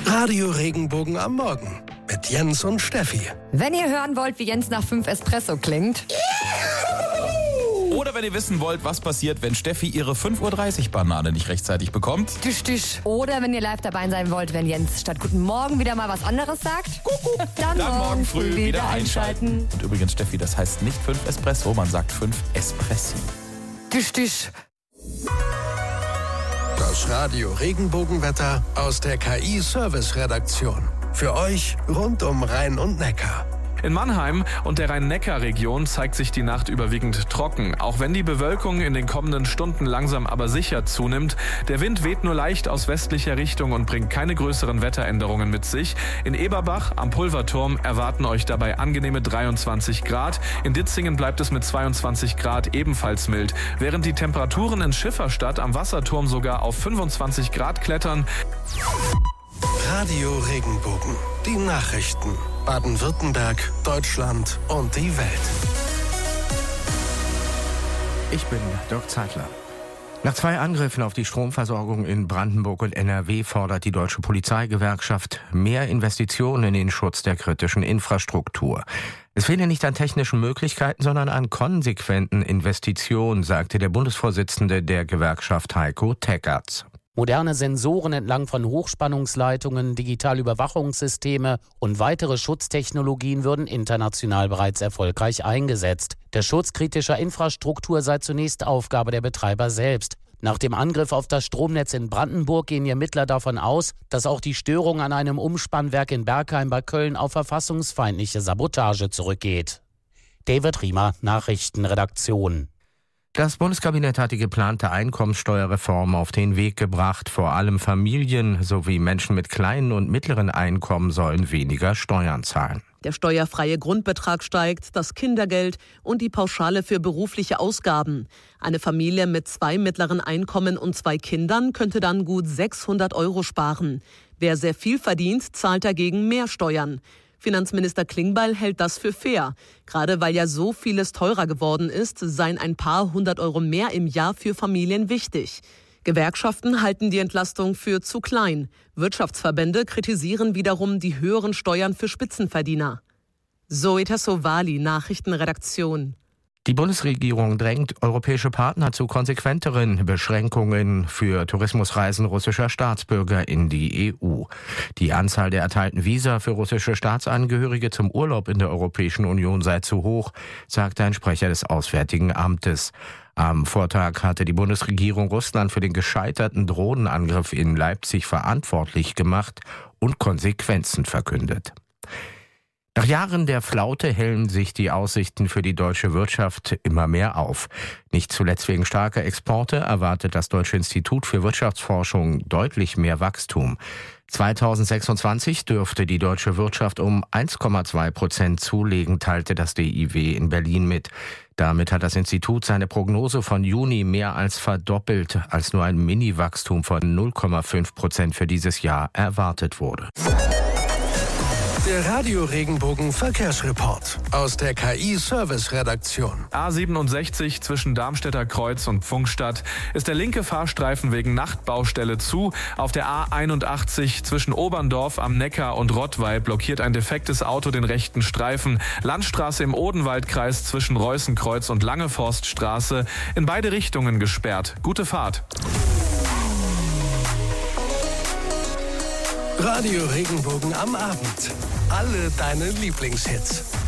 Radio Regenbogen am Morgen mit Jens und Steffi. Wenn ihr hören wollt, wie Jens nach 5 Espresso klingt. Oder wenn ihr wissen wollt, was passiert, wenn Steffi ihre 5:30 Uhr Banane nicht rechtzeitig bekommt. Tisch, Tisch. Oder wenn ihr live dabei sein wollt, wenn Jens statt Guten Morgen wieder mal was anderes sagt. Kuckuck. Dann morgen früh wieder einschalten. Und übrigens, Steffi, das heißt nicht 5 Espresso, man sagt 5 Espressi. Tisch, Tisch. Das Radio Regenbogenwetter aus der KI-Service-Redaktion. Für euch rund um Rhein und Neckar. In Mannheim und der Rhein-Neckar-Region zeigt sich die Nacht überwiegend trocken. Auch wenn die Bewölkung in den kommenden Stunden langsam aber sicher zunimmt. Der Wind weht nur leicht aus westlicher Richtung und bringt keine größeren Wetteränderungen mit sich. In Eberbach am Pulverturm erwarten euch dabei angenehme 23 Grad. In Ditzingen bleibt es mit 22 Grad ebenfalls mild. Während die Temperaturen in Schifferstadt am Wasserturm sogar auf 25 Grad klettern. Radio Regenbogen. Die Nachrichten. Baden-Württemberg, Deutschland und die Welt. Ich bin Dirk Zeitler. Nach 2 Angriffen auf die Stromversorgung in Brandenburg und NRW fordert die Deutsche Polizeigewerkschaft mehr Investitionen in den Schutz der kritischen Infrastruktur. Es fehle nicht an technischen Möglichkeiten, sondern an konsequenten Investitionen, sagte der Bundesvorsitzende der Gewerkschaft Heiko Teckerts. Moderne Sensoren entlang von Hochspannungsleitungen, digitale Überwachungssysteme und weitere Schutztechnologien würden international bereits erfolgreich eingesetzt. Der Schutz kritischer Infrastruktur sei zunächst Aufgabe der Betreiber selbst. Nach dem Angriff auf das Stromnetz in Brandenburg gehen die Ermittler davon aus, dass auch die Störung an einem Umspannwerk in Bergheim bei Köln auf verfassungsfeindliche Sabotage zurückgeht. David Riemer, Nachrichtenredaktion. Das Bundeskabinett hat die geplante Einkommensteuerreform auf den Weg gebracht. Vor allem Familien sowie Menschen mit kleinen und mittleren Einkommen sollen weniger Steuern zahlen. Der steuerfreie Grundbetrag steigt, das Kindergeld und die Pauschale für berufliche Ausgaben. Eine Familie mit 2 mittleren Einkommen und 2 Kindern könnte dann gut 600 € sparen. Wer sehr viel verdient, zahlt dagegen mehr Steuern. Finanzminister Klingbeil hält das für fair. Gerade weil ja so vieles teurer geworden ist, seien ein paar 100 € mehr im Jahr für Familien wichtig. Gewerkschaften halten die Entlastung für zu klein. Wirtschaftsverbände kritisieren wiederum die höheren Steuern für Spitzenverdiener. Zoe Tassovali, Nachrichtenredaktion. Die Bundesregierung drängt europäische Partner zu konsequenteren Beschränkungen für Tourismusreisen russischer Staatsbürger in die EU. Die Anzahl der erteilten Visa für russische Staatsangehörige zum Urlaub in der Europäischen Union sei zu hoch, sagte ein Sprecher des Auswärtigen Amtes. Am Vortag hatte die Bundesregierung Russland für den gescheiterten Drohnenangriff in Leipzig verantwortlich gemacht und Konsequenzen verkündet. Nach Jahren der Flaute hellen sich die Aussichten für die deutsche Wirtschaft immer mehr auf. Nicht zuletzt wegen starker Exporte erwartet das Deutsche Institut für Wirtschaftsforschung deutlich mehr Wachstum. 2026 dürfte die deutsche Wirtschaft um 1,2% zulegen, teilte das DIW in Berlin mit. Damit hat das Institut seine Prognose von Juni mehr als verdoppelt, als nur ein Mini-Wachstum von 0,5% für dieses Jahr erwartet wurde. Der Radio Regenbogen Verkehrsreport aus der KI-Service-Redaktion. A67 zwischen Darmstädter Kreuz und Pfungstadt ist der linke Fahrstreifen wegen Nachtbaustelle zu. Auf der A81 zwischen Oberndorf am Neckar und Rottweil blockiert ein defektes Auto den rechten Streifen. Landstraße im Odenwaldkreis zwischen Reußenkreuz und Langeforststraße in beide Richtungen gesperrt. Gute Fahrt. Radio Regenbogen am Abend. Alle deine Lieblingshits.